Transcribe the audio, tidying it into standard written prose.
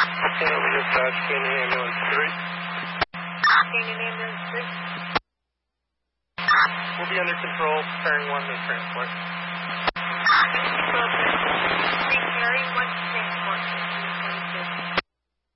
Canyon dispatch, Canyon ambulance 3. Canyon ambulance 3. We'll be under control, preparing 1 to transport.